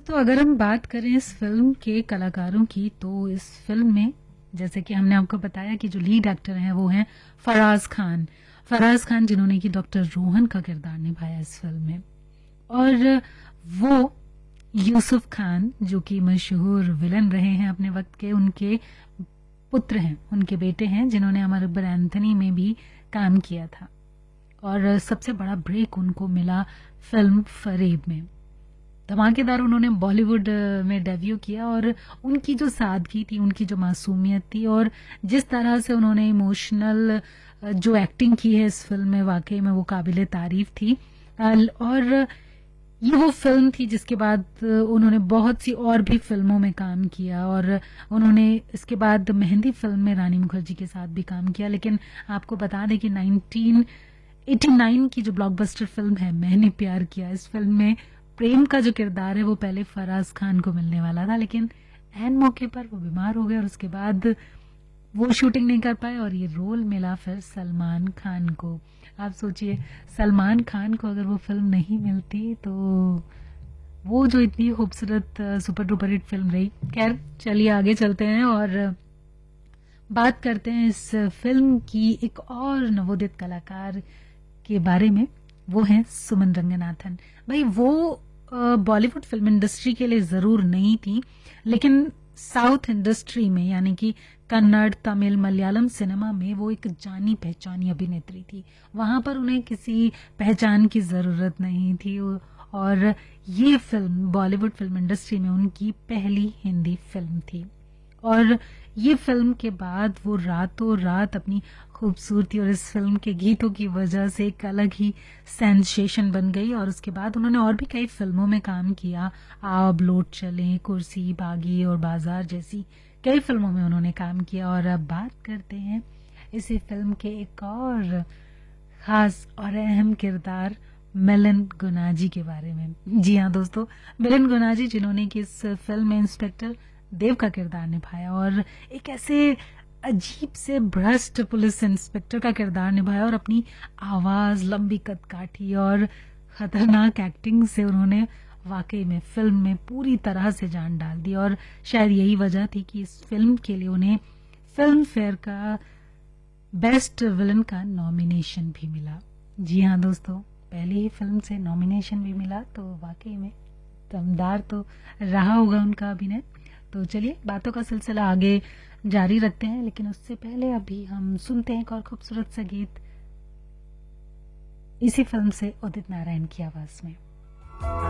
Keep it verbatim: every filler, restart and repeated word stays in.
दोस्तों, अगर हम बात करें इस फिल्म के कलाकारों की, तो इस फिल्म में जैसे कि हमने आपको बताया कि जो लीड एक्टर हैं वो हैं फराज खान फराज खान जिन्होंने कि डॉक्टर रोहन का किरदार निभाया इस फिल्म में। और वो यूसुफ खान जो कि मशहूर विलन रहे हैं अपने वक्त के, उनके पुत्र हैं, उनके बेटे हैं, जिन्होंने अमर अकबर एंथनी में भी काम किया था। और सबसे बड़ा ब्रेक उनको मिला फिल्म फरेब में। धमाकेदार उन्होंने बॉलीवुड में डेब्यू किया और उनकी जो सादगी थी, उनकी जो मासूमियत थी और जिस तरह से उन्होंने इमोशनल जो एक्टिंग की है इस फिल्म में, वाकई में वो काबिले तारीफ थी। और ये वो फिल्म थी जिसके बाद उन्होंने बहुत सी और भी फिल्मों में काम किया और उन्होंने इसके बाद मेहंदी फिल्म में रानी मुखर्जी के साथ भी काम किया। लेकिन आपको बता दें कि नाइनटीन एटी नाइन की जो ब्लॉकबस्टर फिल्म है मैंने प्यार किया, इस फिल्म में प्रेम का जो किरदार है वो पहले फराज खान को मिलने वाला था, लेकिन एन मौके पर वो बीमार हो गए और उसके बाद वो शूटिंग नहीं कर पाए और ये रोल मिला फिर सलमान खान को। आप सोचिए, सलमान खान को अगर वो फिल्म नहीं मिलती तो वो जो इतनी खूबसूरत सुपर डुपर हिट फिल्म रही। खैर, चलिए आगे चलते हैं और बात करते हैं इस फिल्म की एक और नवोदित कलाकार के बारे में। वो हैं सुमन रंगनाथन। भाई, वो बॉलीवुड फिल्म इंडस्ट्री के लिए जरूर नहीं थी, लेकिन साउथ इंडस्ट्री में यानी कि कन्नड़, तमिल, मलयालम सिनेमा में वो एक जानी पहचानी अभिनेत्री थी। वहां पर उन्हें किसी पहचान की जरूरत नहीं थी और ये फिल्म बॉलीवुड फिल्म इंडस्ट्री में उनकी पहली हिंदी फिल्म थी। और ये फिल्म के बाद वो रातों रात अपनी खूबसूरती और इस फिल्म के गीतों की वजह से एक अलग ही सेंसेशन बन गई। और उसके बाद उन्होंने और भी कई फिल्मों में काम किया। आप लोट चले, कुर्सी, बागी और बाजार जैसी कई फिल्मों में उन्होंने काम किया। और अब बात करते हैं इसी फिल्म के एक और खास और अहम किरदार मिलन गुनाजी के बारे में। जी हाँ दोस्तों, मिलन गुनाजी जिन्होंने कि इस फिल्म में इंस्पेक्टर देव का किरदार निभाया और एक ऐसे अजीब से भ्रष्ट पुलिस इंस्पेक्टर का किरदार निभाया और अपनी आवाज, लंबी कदकाठी और खतरनाक एक्टिंग से उन्होंने वाकई में फिल्म में पूरी तरह से जान डाल दी। और शायद यही वजह थी कि इस फिल्म के लिए उन्हें फिल्म फेयर का बेस्ट विलन का नॉमिनेशन भी मिला। जी हाँ दोस्तों, पहली ही फिल्म से नॉमिनेशन भी मिला, तो वाकई में दमदार तो रहा होगा उनका अभिनय। तो चलिए बातों का सिलसिला आगे जारी रखते हैं, लेकिन उससे पहले अभी हम सुनते हैं एक और खूबसूरत सा गीत इसी फिल्म से उदित नारायण की आवाज में।